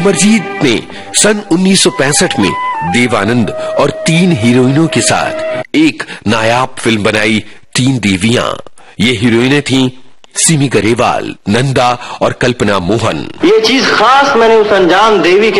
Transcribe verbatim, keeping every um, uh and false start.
अमरजीत ने सन उन्नीस सौ पैंसठ में देवानंद और तीन हीरोइनों के साथ एक नायाब फिल्म बनाई, तीन देवियां। ये हीरोइनें थीं सिमी गरेवाल, नंदा और कल्पना मोहन। ये चीज खास मैंने उस अनजान देवी के